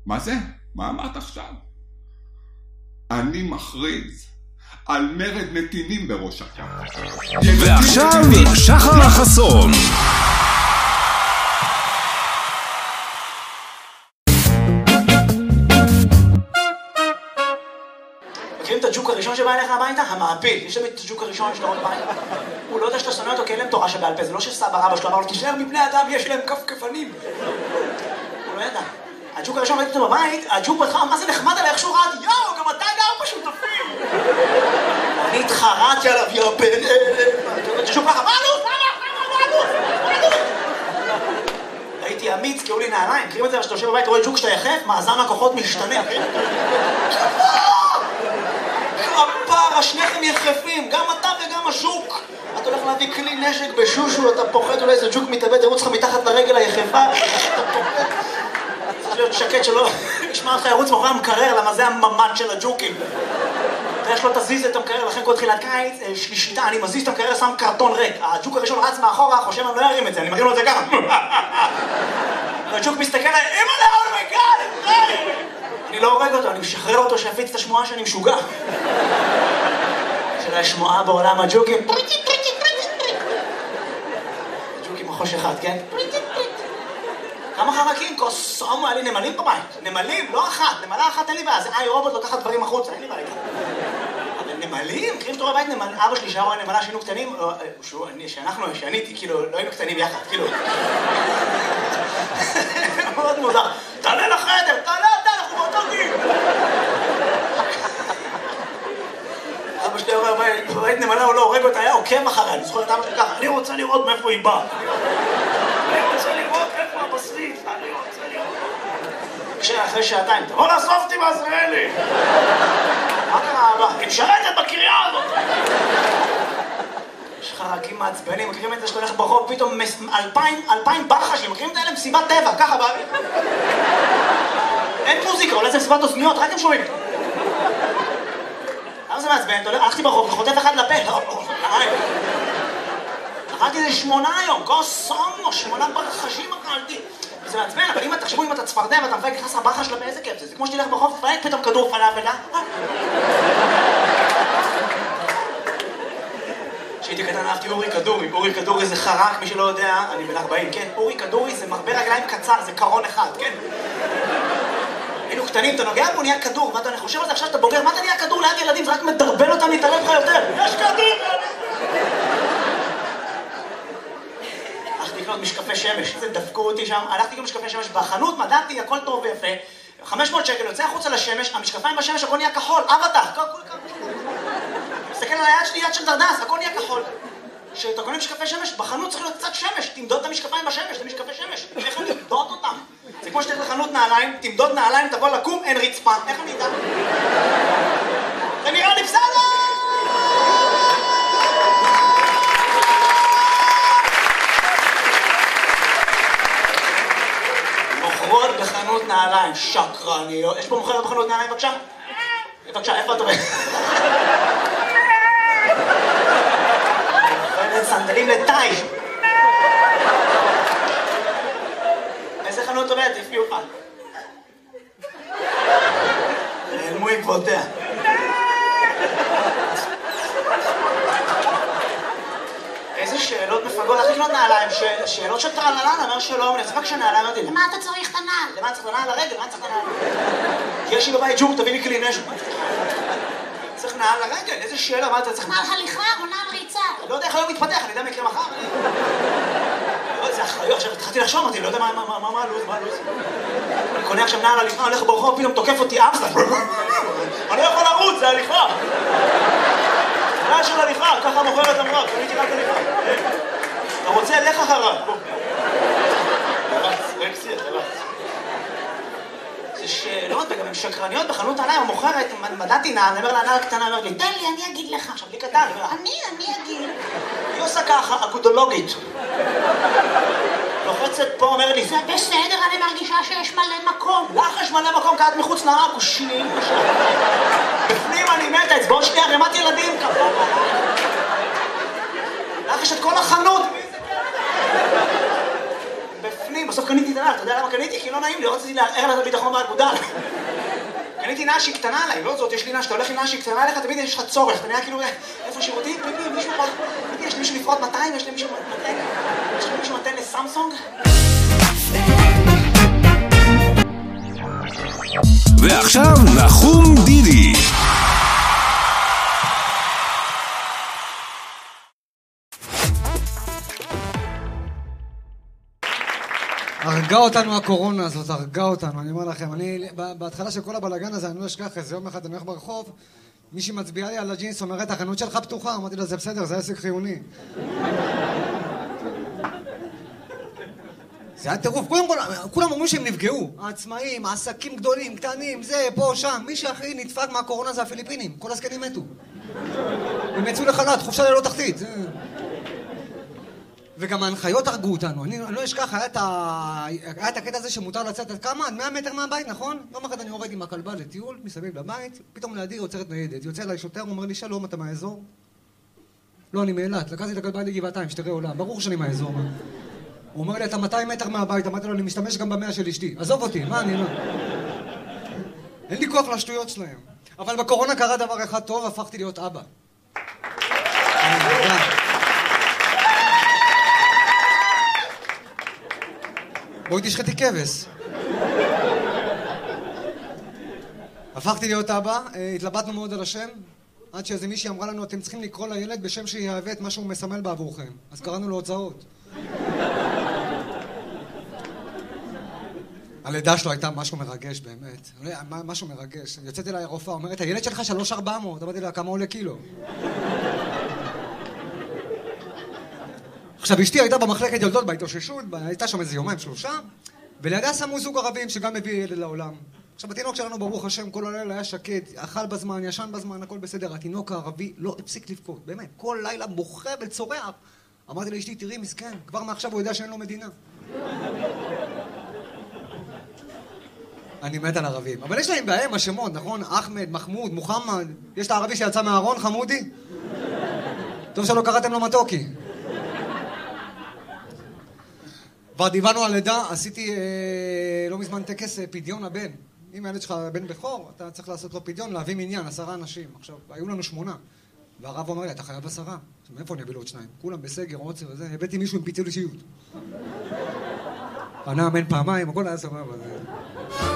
מה זה? מה אמרת עכשיו? אני מכריז על מרד נתינים בראש הקו. ועכשיו שחר החסון. מכירים את הג'וק הראשון שבא אליך הביתה? המעפיל. יש תמיד את הג'וק הראשון שלו בבית. הוא לא יודע שאתה שונא אותו כי אין להם תורה שבעל פה. זה לא שסבא רבא שלו אמר לו, תישאר מבני אדם, יש להם כפכפנים. הוא לא ידע. הג'וק הראשון ראיתי אותו בבית, הג'וק בהתחלה, מה זה נחמד עליי, איך שהוא רעד, יאו, גם אתה גר בשותפים. אני התחרעתי עליו, יא בן... הג'וק ככה, מה אלוף? הייתי אמיץ, קראו לי נעליים, מכירים את זה, כשאתה יושב בבית, רואה ג'וק שאתה יחף, מאזן הכוחות משתנה. הפרה, שניכם יחפים, גם אתה וגם הז'וק. אתה הולך להביא כלי נשק בשושו, אתה פוחד, אולי איזה ג'וק מתאבד, ירוץ לך מתחת לרגל היחפה, אתה פוחד. צריך להיות שקט שלא ישמע לך ירוץ מאחורי המקרר, למה זה הממד של הג'וקים. יש לו תזיז את המקרר, לכן כל תחילת קיץ, יש לי שיטה, אני מזיז את המקרר, שם קרטון ריק. הג'וק הראשון רץ מאחורה, חושב אני לא ירים את זה, אני מרים לו את זה ככה. והג'וק מסתכל עליי, אמא לאו, מגל! אני לא הורג אותו, אני משחרר אותו שיפיץ את השמועה שאני משוגע. של השמועה בעולם הג'וקים. ג'וקים מחוש אחד, כן? כמה חרקים? קוסומו, היה לי נמלים בבית. נמלים, לא אחת. נמלה אחת אין לי בעיה. זה רובוט לוקחת דברים החוצה, אין לי בעיה. אבל נמלים? מכירים שאתה רואה בית נמל... אבא שלי שהיה רואה נמלה שהיינו קטנים, שאני כאילו, לא היינו קטנים יחד, כאילו. מאוד מוזר. תעלה לחדר, תעלה אתה, אנחנו באותו גיל. אבא שלי רואה בית נמלה, הוא לא הורג אותה, היה עוקב אחריה. אני זוכר את אבא שלי ככה, אני רוצה לראות מאיפה היא באה. אני רוצה לראות איפה הבשריף, אני רוצה לראות. אחרי שעתיים, תבוא לאסוף אותי בעזריאלי. מה קרה אבא? היא משרתת בקריה הזאת. יש חרקים מעצבנים, מכירים את זה שאתה הולך ברחוב, פתאום 2,000 ברחשים, מכירים את האלה מסיבת טבע, ככה באוויר. אין מוזיקה, אולי זה מסיבת אוזניות, רק הם שומעים. למה זה מעצבן? הלכתי ברחוב, חוטף אחד לפה. אכלתי איזה 8 היום, קוסומו, 8 ברחשים אכלתי. וזה מעצבן, אבל אם תחשבו אם אתה צפרדע ואתה מפייק נכנס הברחה שלה באיזה כיף זה. זה כמו שתלך ברחוב, תפייק פתאום כדור פלאפל, כשהייתי קטן אהבתי אורי כדורי. אורי כדורי זה חרק, מי שלא יודע, אני בן 40, כן? אורי כדורי זה מרבה רגליים קצר, זה קרון אחד, כן? היינו קטנים, אתה נוגע בו, נהיה כדור, ואתה חושב על זה עכשיו שאתה בוגר, מה אתה נהיה כדור ליד ילדים? זה רק מדרבן אותם להתערב לך יותר. יש כדור! הלכתי לקנות משקפי שמש, זה דפקו אותי שם, הלכתי לקנות משקפי שמש בחנות, מדעתי, הכל טוב ויפה, 500 שקל, יוצא החוצה לשמש, המשקפיים בשמש, הכל נהיה כחול, אבטח, מסתכל על היד שלי, יד של דרדס, הכל נהיה כחול. כשאתה קונה משקפי שמש, בחנות צריך להיות קצת שמש, תמדוד את המשקפיים בשמש, זה משקפי שמש, איך אני אמדוד אותם? זה כמו שתלך לחנות נעליים, תמדוד נעליים, תבוא לקום, אין רצפה, איך אני אדע? זה נראה לי בסדר! מוכרות בחנות נעליים, שקרניות. יש פה מוכרת בחנות נעליים, בבקשה? בבקשה, איפה את עובדת? מוכרת סנדלים לטאי. איזה חנות עובדת? תפגיעו לך. נעלמו עקבותיה. איזה שאלות מפגות, איך לקנות נעליים? שאלות של טרללה, נאמר שלום, אני אצבק שנעליים, אמרתי, למה אתה צריך את הנעל? למה צריך את הנעל לרגל? למה צריך את הנעל? יש לי בבית ג'וק, תביא לי כלי נשק. צריך נעל לרגל, איזה שאלה, מה אתה צריך? נעל הליכה או נעל ריצה? לא יודע איך היום מתפתח, אני יודע מה יקרה מחר. זה אחריות, עכשיו התחלתי לחשוב, אמרתי, לא יודע מה הלו"ז, אני קונה עכשיו נעל הליכה, הולך ברחוב, פתאום תוקף אותי אמסטר. אני לא יכול לרוץ, זה הליכה. נעל של הליכה, ככה מוכרת אמרה, קניתי רק הליכה. אתה רוצה, לך אחריו. רקסי, חלץ. זה שאלות, וגם הן שקרניות בחנות נעליים, המוכרת, מדעתי נעל, אני אומר לה, נעל קטנה, אומר לי, תן לי, אני אגיד לך. עכשיו, לי קטן, אני אגיד. היא עושה ככה, אגודולוגית. לוחצת פה, אומר לי, זה בסדר, אני מרגישה שיש מלא מקום. לך יש מלא מקום, כעת מחוץ לעכושים. בפנים אני מתה, אצבעות שלי ערימת ילדים. לך יש את כל החנות. בפנים בסוף קניתי את הנעל, אתה יודע למה קניתי? כי לא נעים לי, לא רציתי לערער לה את הביטחון באגודל. קניתי נעל שהיא קטנה עליי, לא זאת, יש לי נעל שאתה הולך עם נעל שהיא קטנה עליך, תמיד יש לך צורך, אתה נראה כאילו, איפה שירותים, פיפי, מישהו פה, יש לי מישהו לפרוט 200, יש לי מישהו מתן לסמסונג? ועכשיו נחום דידי. הרגה אותנו הקורונה הזאת, הרגה אותנו, אני אומר לכם. בהתחלה של כל הבלגן הזה, אני לא אשכח איזה יום אחד, אני הולך ברחוב, מישהי מצביעה לי על הג'ינס, אומרת, החנות שלך פתוחה? אמרתי לה, זה בסדר, זה עסק חיוני. זה היה טירוף. קודם כל, כולם אומרים שהם נפגעו. העצמאים, העסקים גדולים, קטנים, זה, פה, שם. מי שהכי נדפק מהקורונה זה הפיליפינים. כל הזקנים מתו. הם יצאו לחל"ת, חופשה ללא תחתית. וגם ההנחיות הרגו אותנו. אני לא אשכח, היה את הקטע הזה שמותר לצאת עד כמה? עד 100 מטר מהבית, נכון? יום אחד אני יורד עם הכלבה לטיול, מסביב לבית, פתאום לידי יוצרת ניידת. יוצא אליי שוטר, הוא אומר לי, שלום, אתה מהאזור? לא, אני מאילת. לקחתי את הכלבה לגבעתיים, שתראה עולם. ברור שאני מהאזור. הוא אומר לי, אתה 200 מטר מהבית. אמרתי לו, אני משתמש גם ב100 של אשתי. עזוב אותי, מה אני לא? אין לי כוח לשטויות שלהם. אבל בקורונה קרה דבר אחד טוב, הפכתי להיות אבא. בואי תשחטי כבש. הפכתי להיות אבא, התלבטנו מאוד על השם, עד שאיזה מישהי אמרה לנו, אתם צריכים לקרוא לילד בשם שיהווה את מה שהוא מסמל בעבורכם. אז קראנו לו הוצאות. הלידה שלו הייתה משהו מרגש באמת. משהו מרגש. יוצאתי אליי הרופאה, אומרת, הילד שלך 3,400. אמרתי לה, כמה עולה קילו? עכשיו, אשתי הייתה במחלקת ילדות בהתאוששות, הייתה שם איזה יומיים, 3, ולידה שמו זוג ערבים שגם הביא ילד לעולם. עכשיו, התינוק שלנו, ברוך השם, כל הלילה היה שקט, אכל בזמן, ישן בזמן, הכל בסדר. התינוק הערבי לא הפסיק לבכות, באמת. כל לילה בוכה וצורח. אמרתי לאשתי, תראי, מסכן, כבר מעכשיו הוא יודע שאין לו מדינה. אני מת על ערבים. אבל יש להם בהם השמות, נכון? אחמד, מחמוד, מוחמד. יש את הערבי שיצא מהארון, חמודי? טוב שלא קראתם לו מתוקי. כבר דיברנו על לידה, עשיתי לא מזמן טקס פדיון הבן. אם הילד שלך בן בכור, אתה צריך לעשות לו פדיון, להביא מניין, 10 אנשים. עכשיו, היו לנו 8. והרב אומר לי, אתה חייב 10. עכשיו, מאיפה אני אביא לו עוד 2? כולם בסגר, עוצר וזה. הבאתי מישהו עם פיצול אישיות. פנה אמן פעמיים, הכל היה סבבה.